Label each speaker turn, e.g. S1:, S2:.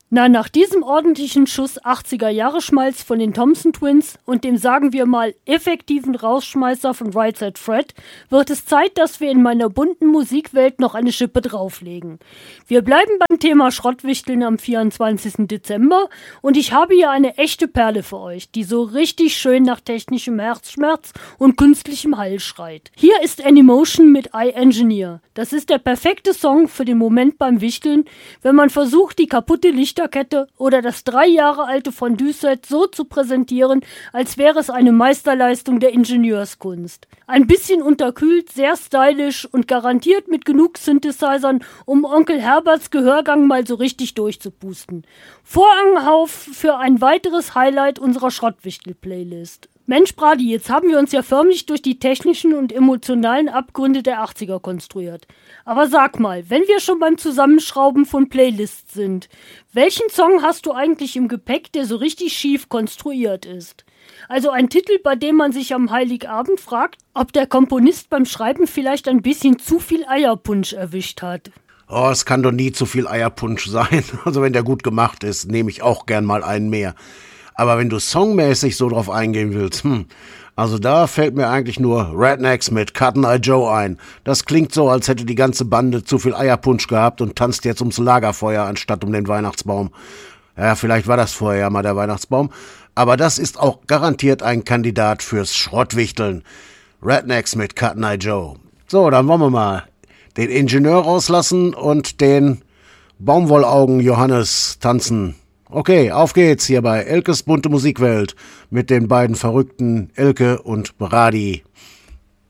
S1: Na, nach diesem ordentlichen Schuss 80er-Jahre-Schmalz von den Thompson Twins und dem, sagen wir mal, effektiven Rausschmeißer von Right Said Fred, wird es Zeit, dass wir in meiner bunten Musikwelt noch eine Schippe drauflegen. Wir bleiben beim Thema Schrottwichteln am 24. Dezember und ich habe hier eine echte Perle für euch, die so richtig schön nach technischem Herzschmerz und künstlichem Hall schreit. Hier ist Animotion mit I Engineer. Das ist der perfekte Song für den Moment beim Wichteln, wenn man versucht, die kaputte Lichterkette oder das 3 Jahre alte Fondue-Set so zu präsentieren, als wäre es eine Meisterleistung der Ingenieurskunst. Ein bisschen unterkühlt, sehr stylisch und garantiert mit genug Synthesizern, um Onkel Herberts Gehörgang mal so richtig durchzupusten. Vorhang für ein weiteres Highlight unserer Schrottwichtel-Playlist. Mensch, Brady, jetzt haben wir uns ja förmlich durch die technischen und emotionalen Abgründe der 80er konstruiert. Aber sag mal, wenn wir schon beim Zusammenschrauben von Playlists sind, welchen Song hast du eigentlich im Gepäck, der so richtig schief konstruiert ist? Also ein Titel, bei dem man sich am Heiligabend fragt, ob der Komponist beim Schreiben vielleicht ein bisschen zu viel Eierpunsch erwischt hat.
S2: Oh, es kann doch nie zu viel Eierpunsch sein. Also wenn der gut gemacht ist, nehme ich auch gern mal einen mehr. Aber wenn du songmäßig so drauf eingehen willst, also da fällt mir eigentlich nur Rednecks mit Cotton Eye Joe ein. Das klingt so, als hätte die ganze Bande zu viel Eierpunsch gehabt und tanzt jetzt ums Lagerfeuer anstatt um den Weihnachtsbaum. Ja, vielleicht war das vorher ja mal der Weihnachtsbaum. Aber das ist auch garantiert ein Kandidat fürs Schrottwichteln. Rednecks mit Cotton Eye Joe. So, dann wollen wir mal den Ingenieur rauslassen und den Baumwollaugen Johannes tanzen. Okay, auf geht's hier bei Elkes bunte Musikwelt mit den beiden Verrückten Elke und Brady.